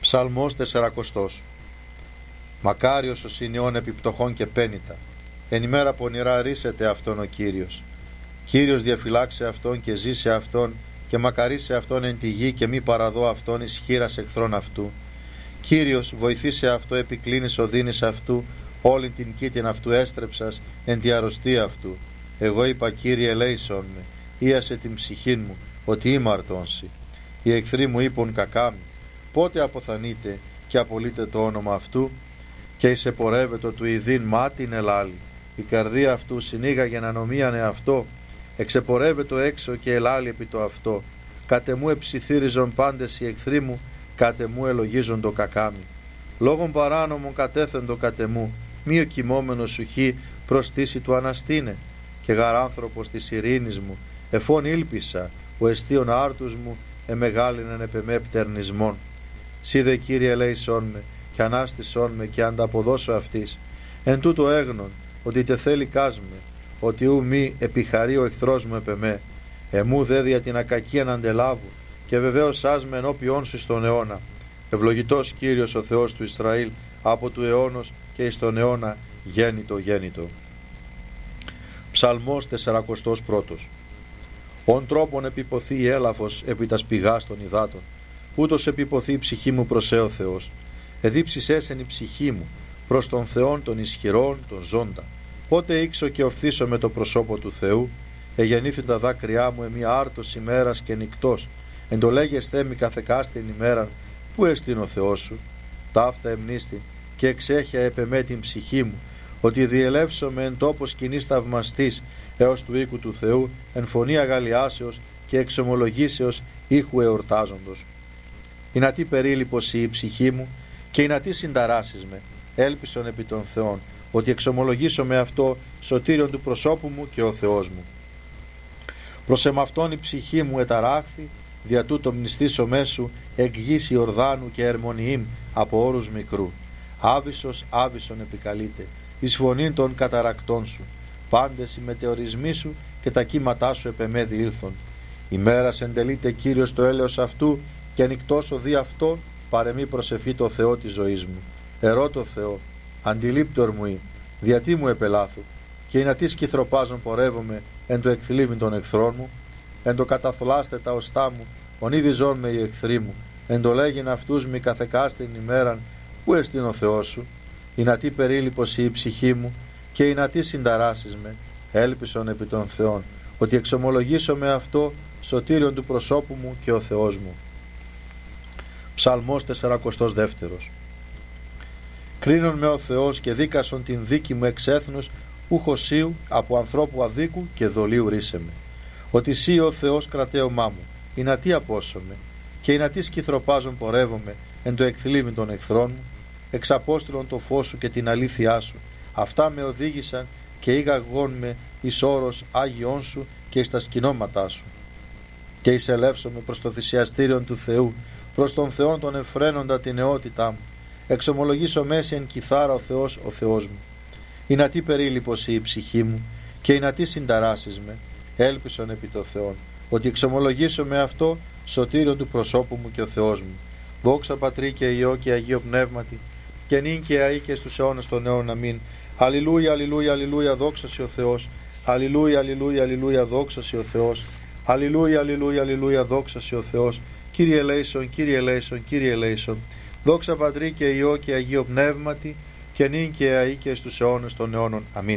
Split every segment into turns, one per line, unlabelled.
Ψαλμός 40. Μακάριος ο συνιών επιπτωχών και πένητα, εν ημέρα πονηρά ρίσεται αυτόν ο Κύριος. Κύριος διαφυλάξε αυτόν και ζήσε αυτόν και μακαρίσε αυτόν εν τη γη και μη παραδώ αυτόν εις χείρας εχθρών αυτού. Κύριος βοηθήσε αυτό, επικλίνης οδύνης αυτού, όλη την κήτην αυτού έστρεψας εν τη αρρωστία αυτού. Εγώ είπα, Κύριε, ελέησον με, ίασε την ψυχήν μου, ότι είμαι αρτώνση. Οι εχθροί μου είπουν κακάμι, πότε αποθανείτε και απολύτε το όνομα αυτού, και εισεπορεύεται του ιδίν μάτιν ελάλη. Η καρδία αυτού συνήγαγεν ανομίαν εαυτό, εξεπορεύεται έξω και ελάλη επί το αυτό. Κάτε μου εψιθύριζον πάντες οι εχθροί μου, κάτε μου ελογίζον το κακάμι. Λόγων παράνομων κατέθεντο κάτε μου, μη ο κοιμόμενος σου χει προς τύση του αναστήνε. Και γαράνθρωπος της ειρήνης μου, εφών ήλπισα, ο εστίον άρτους μου, εμεγάλινεν επεμέ πτερνισμόν. Σύ δε, Κύριε, ελέησόν με, και ανάστησόν με, και ανταποδώσω αυτής. Εν τούτο έγνον, ότι τε θέλει κάσμε, ότι ου μη επιχαρεί ο εχθρός μου επεμέ. Εμού δε δια την ακακίαν αντελάβου, και βεβαίως άσμε ενώπιόν σου στον αιώνα. Ευλογητός Κύριος ο Θεός του Ισραήλ, από του αιώνος και εις τον αιώνα γέννητο γέννητο. Ψαλμός 41. Ον τρόπον επιποθεί η έλαφος επί τας πηγάς των υδάτων, ούτως επιποθεί η ψυχή μου προς ο Θεός. Εδίψησέσεν η ψυχή μου προς τον Θεόν των ισχυρών, των ζώντα. Πότε ήξω και οφθήσω με το προσώπο του Θεού, εγεννήθην τα δάκρυά μου εμεί άρτος ημέρας και νυκτός. Εν το λέγεσθέ μη καθεκάστην ημέραν, πού εστίν ο Θεός σου. Ταύτα εμνίστη και εξέχεια επεμέ την ψυχή μου, ότι διελεύσομαι εν τόπο σκηνής θαυμαστής έως του οίκου του Θεού, εν φωνή αγαλιάσεως και εξομολογήσεως ήχου εορτάζοντος. Ηνατί περίληπος η ψυχή μου και ηνατί συνταράσεις με, έλπισον επί των Θεών, ότι εξομολογήσω με αυτό σωτήριον του προσώπου μου και ο Θεός μου. Προς εμαυτόν η ψυχή μου εταράχθη, δια τούτο μνηστήσω μέσου εκ γης Ιορδάνου και ερμονιήμ από όρους μικρού. Άβυσσος άβυσσον επικαλείται, εις φωνήν των καταρακτών σου. Πάντες οι μετεωρισμοί σου και τα κύματά σου επεμέ διήλθον. Ημέρας εντελείται Κύριος το έλεος αυτού, και ανοιχτός ο δι' αυτό παρεμή προσευχή το Θεό της ζωής μου. Ερώτω Θεό, αντιλήπτορ μου ή, διατί μου επελάθου, και εινατί σκυθροπάζον πορεύομαι εν το εκθλίβην των εχθρών μου, εν το καταθλάστε τα οστά μου, ονείδιζόν με οι εχθροί μου, εν το λέγειν αυτούς μη καθεκάστην ημέραν, πού εστίν ο Θεός σου. Ηνατί περίληπος η ψυχή μου, και ηνατί συνταράσεις με, έλπισον επί των Θεών, ότι εξομολογήσω με αυτό σωτήριον του προσώπου μου και ο Θεός μου. Ψαλμός 42. Κρίνον με ο Θεός και δίκασον την δίκη μου εξ έθνους, ουχοσίου από ανθρώπου αδίκου και δολίου ρίσεμε. Ότι σύ ο Θεός κρατέωμά μου, ηνατί απόσωμε, και ηνατί σκυθροπάζον πορεύομαι εν το εκθλίβην των εχθρών μου. Εξαπόστηλον το φως σου και την αλήθειά σου, αυτά με οδήγησαν και ήγαγον με εις όρος Άγιον σου και εις τα σκηνώματά σου. Και εισελεύσομαι προς το θυσιαστήριον του Θεού, προς τον Θεόν τον εφραίνοντα την νεότητά μου. Εξομολογήσω μέση εν κιθάρα ο Θεός μου. Ηνατί περίληπος η ψυχή μου, και ηνατί συνταράσεις με, έλπισον επί το Θεόν, ότι εξομολογήσω με αυτό σωτήριον του προσώπου μου και ο Θεός μου. Δόξα Πατρί και Υιό και Αγίο Πνεύματι, και νυν και αεί και στους αιώνας των αιώνων. Αμήν. Αλληλούια, αλληλούια, αλληλούια, δόξα σοι ο Θεός. Αλληλούια, αλληλούια, αλληλούια, δόξα σοι ο Θεός. Αλληλούια, αλληλούια, αλληλούια, δόξα σοι ο Θεός. Κύριε ελέησον, Κύριε ελέησον, Κύριε ελέησον. Δόξα Πατρί και Υιό και Αγίο Πνεύματι, και νυν και αεί και στους αιώνας των αιώνων. Αμήν.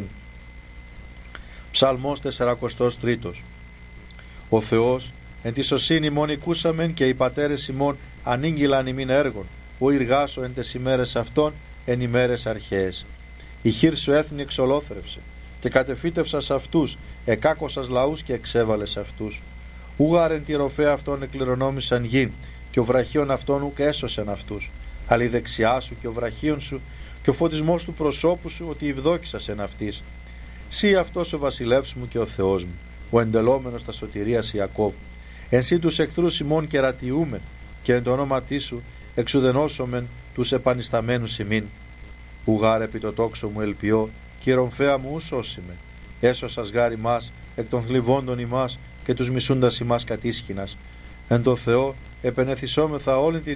Ψαλμός 43. Ο Θεός εν τη σωσύνη ημών οικούσαμεν, και οι πατέρες ημών ανήγγυλαν ημίν έργων, ο εργάσω εν τες ημέρες αυτών εν ημέρες αρχαίες. Η χείρ σου έθνη εξολόθρευσε, και κατεφύτευσας αυτούς, εκάκωσας λαούς και εξέβαλες αυτούς. Ούγαρεν τη ροφέα αυτών εκληρονόμησαν γη, και ο βραχίων αυτών ουκ έσωσεν αυτούς. Αλλά η δεξιά σου και ο βραχίων σου και ο φωτισμός του προσώπου σου, ότι ευδόκησας εν αυτής. Σύ αυτός ο βασιλεύς μου και ο Θεός μου, ο εντελόμενος τα σωτηρίας Ιακώβ. Εν σύ τους εχθρούς ημών κερατιούμεν, και εν το ονόματί σου εξουδενώσομεν τους επανισταμένους ημίν. Ουγάρ επί το τόξο μου ελπιώ, και η ρομφαία μου ουσώσιμε. Έσωσας γάρ ημάς εκ των θλιβόντων ημάς, και τους μισούντας ημάς κατίσχυνας. Εν το Θεό επενεθυσόμεθα όλη την